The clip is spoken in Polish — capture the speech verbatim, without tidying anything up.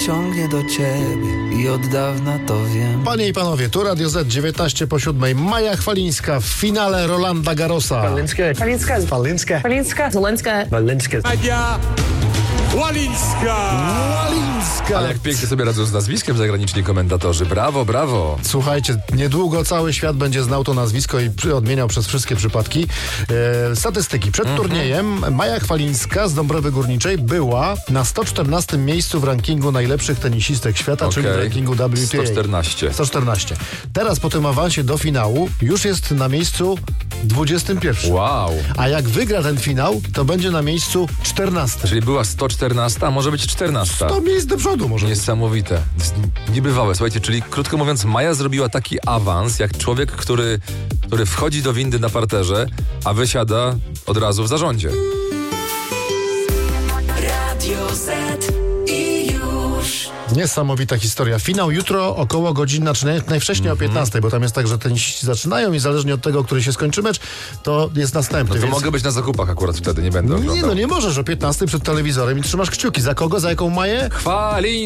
ciągnie do ciebie i od dawna to wiem. Panie i panowie, tu Radio Z, dziewiętnaście po siódmej. Maja Chwalińska w finale Rolanda Garrosa. Walinska. Walinska. Walinska. Walinska. Walinska. Walinska. Nadia Łalińska. Łalińska. Ale jak pięknie sobie radzą z nazwiskiem zagraniczni komentatorzy. Brawo, brawo. Słuchajcie, niedługo cały świat będzie znał to nazwisko i przy, odmieniał przez wszystkie przypadki. E, statystyki. Przed mm-hmm. turniejem Maja Chwalińska z Dąbrowy Górniczej była na sto czternastym miejscu w rankingu najlepszych tenisistek świata, Okay. czyli w rankingu W T A. sto czternaście. sto czternaście. Teraz po tym awansie do finału już jest na miejscu dwudziestym pierwszym. Wow. A jak wygra ten finał, to będzie na miejscu czternastym. Czyli była sto czternasta, a może być czternasta. sto miejsc do przodu może. Niesamowite. Niebywałe. Słuchajcie, czyli krótko mówiąc, Maja zrobiła taki awans, jak człowiek, który, który wchodzi do windy na parterze, a wysiada od razu w zarządzie. Radio Z i już. Niesamowita historia. Finał jutro około godziny, czy naj, najwcześniej mm-hmm. o piętnastej, bo tam jest tak, że tenisiści zaczynają i zależnie od tego, który się skończy mecz, to jest następny. No to więc... mogę być na zakupach akurat wtedy, nie będę oglądał. Nie, no nie możesz o piętnastej przed telewizorem i trzymasz kciuki. Za kogo? Za jaką Maję? Chwali